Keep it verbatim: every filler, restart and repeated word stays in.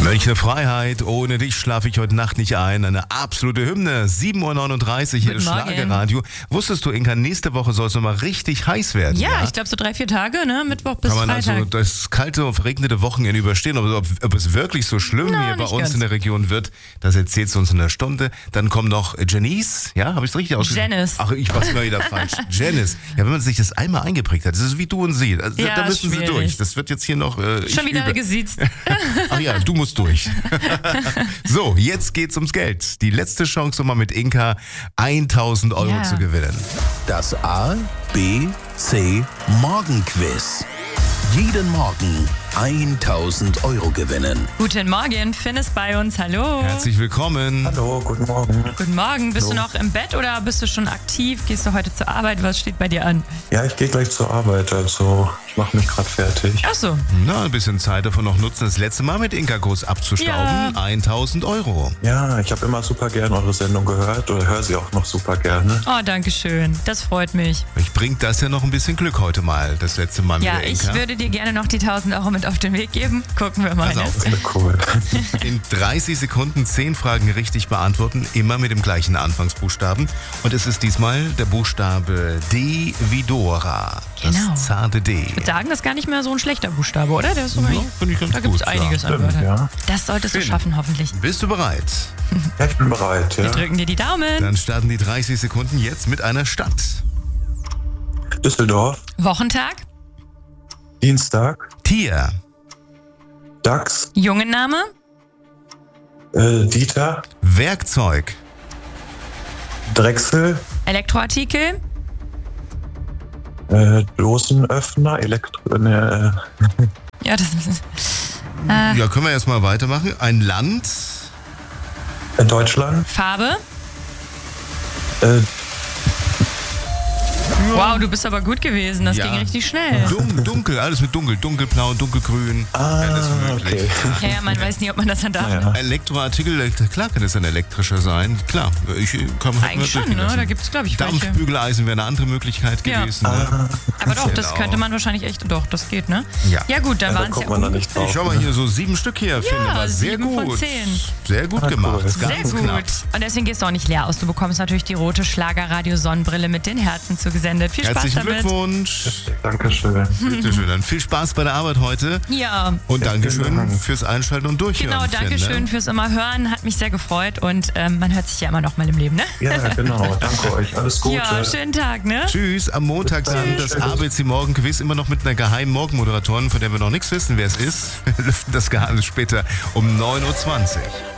Mönche Freiheit, ohne dich schlafe ich heute Nacht nicht ein. Eine absolute Hymne. sieben Uhr neununddreißig hier ist Schlagerradio. Wusstest du, Inka, nächste Woche soll es nochmal richtig heiß werden? Ja, ja? Ich glaube so drei, vier Tage, ne? Mittwoch bis Kann man Freitag. also das kalte und verregnete Wochenende überstehen. Aber ob, ob es wirklich so schlimm Na, hier bei uns ganz. in der Region wird, das erzählst du uns in einer Stunde. Dann kommt noch Janice, ja? Habe ich es richtig ausgesprochen? Janice. Ach, ich war immer wieder falsch. Janice. Ja, wenn man sich das einmal eingeprägt hat, das ist wie du und sie. Also, Ja, da müssen schwierig. sie durch. Das wird jetzt hier noch... Äh, Schon ich wieder übe. gesiezt. Ach ja, du musst durch. So, jetzt geht's ums Geld. Die letzte Chance, um mal mit Inka tausend Euro Ja. zu gewinnen. Das A, B, C Morgenquiz. Jeden Morgen tausend Euro gewinnen. Guten Morgen, Finn ist bei uns. Hallo. Herzlich willkommen. Hallo, guten Morgen. Guten Morgen. Bist Hallo. du noch im Bett oder bist du schon aktiv? Gehst du heute zur Arbeit? Was steht bei dir an? Ja, ich gehe gleich zur Arbeit, also ich mache mich gerade fertig. Ach so. Na, ein bisschen Zeit davon noch nutzen, das letzte Mal mit Inka groß abzustauben. tausend Euro. Ja, ich habe immer super gern eure Sendung gehört oder höre sie auch noch super gerne. Oh, danke schön. Das freut mich. Ich bringt das ja noch ein bisschen Glück heute mal, das letzte Mal Ja, mit der ich Inka. würde dir gerne noch die tausend Euro mit auf den Weg geben. Gucken wir mal. Pass Ne? auf. Das ist cool. In dreißig Sekunden zehn Fragen richtig beantworten, immer mit dem gleichen Anfangsbuchstaben. Und es ist diesmal der Buchstabe D wie Dora. Das Genau. zarte D. Ich würde sagen, das ist gar nicht mehr so ein schlechter Buchstabe, oder? Der ist so Ja, eigentlich- finde ich ganz da gibt es gut, einiges ja. an Stimmt, Wörtern. ja. Das solltest du Finn. schaffen, hoffentlich. Bist du bereit? Ja, ich bin bereit, Wir ja. drücken dir die Daumen. Dann starten die dreißig Sekunden jetzt mit einer Stadt. Düsseldorf, Wochentag, Dienstag, Tier. Jungenname, Dachs, äh, Dieter, Werkzeug. Drechsel, Elektroartikel, äh, Dosenöffner, Elektro... Ne, ja, das ist. Äh, Ja, können wir erstmal weitermachen. Ein Land. äh, Deutschland, Farbe. äh, Wow, du bist aber gut gewesen. Das Ja. ging richtig schnell. Dun dunkel, alles mit dunkel. Dunkelblau, dunkelgrün. ah, Alles möglich. okay. Ja, man weiß nie, ob man das dann darf. Naja. Elektroartikel, klar kann es ein elektrischer sein. Klar, ich kann Eigentlich schon, ne? Da gibt es, glaube ich, welche. Dampfbügeleisen wäre eine andere Möglichkeit Ja. gewesen. Ne? Ah, Aber doch, das Genau. könnte man wahrscheinlich echt. Doch, das geht, ne? Ja. Ja, gut, dann ja, da waren es kommt ja. man da nicht drauf. Ich schau mal hier so sieben Stück hier, finde war sehr sieben von gut. zehn. Sehr gut Ah, gemacht. cool. Ganz Sehr gut. knapp. Und deswegen gehst du auch nicht leer aus. Du bekommst natürlich die rote Schlagerradio-Sonnenbrille mit den Herzen zugesendet. Viel Spaß Herzlichen damit. Glückwunsch. Dankeschön. Bitte schön. Dann viel Spaß bei der Arbeit heute. Ja, Und Dankeschön Dank. fürs Einschalten und Durchhören. genau, danke Finn, schön ne? fürs immer hören. Hat mich sehr gefreut und ähm, man hört sich ja immer noch mal im Leben, ne? Ja, genau. Danke euch. Alles Gute. Ja, schönen Tag, ne? Tschüss. Am Montag Bis dann dann. das Tschüss. A B C Morgenquiz, immer noch mit einer geheimen Morgenmoderatorin, von der wir noch nichts wissen, wer es ist. Wir lüften das Geheimnis später um neun Uhr zwanzig.